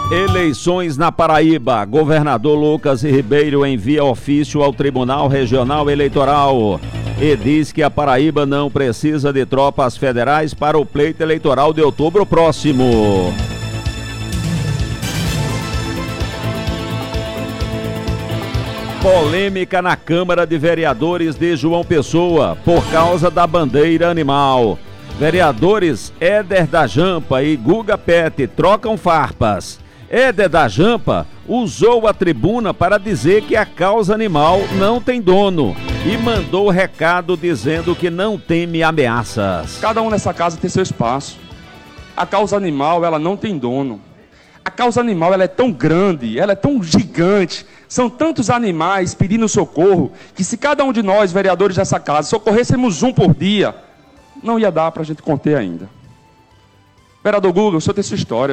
Eleições na Paraíba. Governador Lucas Ribeiro envia ofício ao Tribunal Regional Eleitoral e diz que a Paraíba não precisa de tropas federais para o pleito eleitoral de outubro próximo. Polêmica na Câmara de Vereadores de João Pessoa por causa da bandeira animal. Vereadores Éder da Jampa e Guga Pet trocam farpas. Éder da Jampa usou a tribuna para dizer que a causa animal não tem dono e mandou recado dizendo que não teme ameaças. Cada um nessa casa tem seu espaço. A causa animal, ela não tem dono. A causa animal, ela é tão grande, ela é tão gigante. São tantos animais pedindo socorro que se cada um de nós, vereadores dessa casa, socorrêssemos um por dia, não ia dar para a gente conter ainda. Vereador Guga, o senhor tem sua história.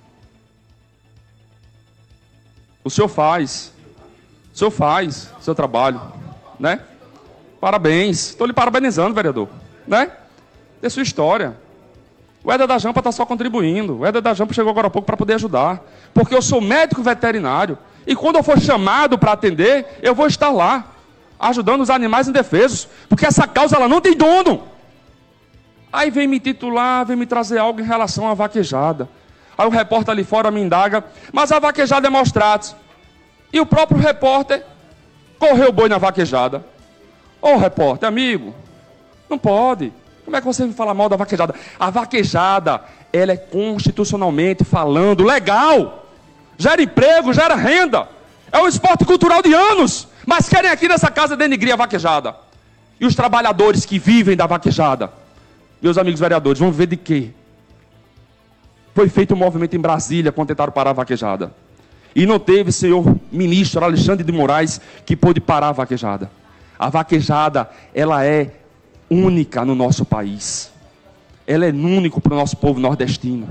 O senhor faz seu trabalho, né? Parabéns, estou lhe parabenizando, vereador, né? Tem sua história. O Éder da Jampa está só contribuindo. O Éder da Jampa chegou agora há pouco para poder ajudar. Porque eu sou médico veterinário. E quando eu for chamado para atender, eu vou estar lá, ajudando os animais indefesos. Porque essa causa, ela não tem dono. Aí vem me titular, vem me trazer algo em relação à vaquejada. Aí o repórter ali fora me indaga, mas a vaquejada é maus tratos. E o próprio repórter correu o boi na vaquejada. Ô repórter, amigo, não pode. Como é que você me fala mal da vaquejada? A vaquejada, ela é constitucionalmente falando legal. Gera emprego, gera renda. É um esporte cultural de anos. Mas querem aqui nessa casa denegrir a vaquejada. E os trabalhadores que vivem da vaquejada? Meus amigos vereadores, vão ver de quê? Foi feito um movimento em Brasília quando tentaram parar a vaquejada. E não teve senhor ministro Alexandre de Moraes que pôde parar a vaquejada. A vaquejada, ela é única no nosso país. Ela é única para o nosso povo nordestino.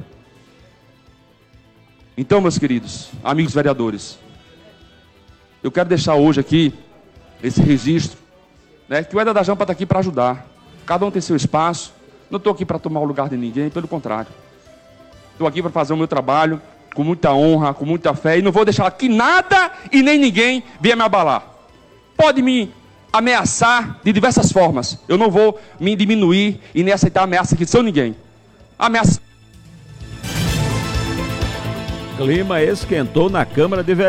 Então, meus queridos, amigos vereadores, eu quero deixar hoje aqui esse registro, né, que o Éder da Jampa está aqui para ajudar. Cada um tem seu espaço. Não estou aqui para tomar o lugar de ninguém, pelo contrário. Estou aqui para fazer o meu trabalho com muita honra, com muita fé, e não vou deixar que nada e nem ninguém venha me abalar. Pode me ameaçar de diversas formas. Eu não vou me diminuir e nem aceitar ameaça que são ninguém. Ameaça. Clima esquentou na Câmara de Vereadores.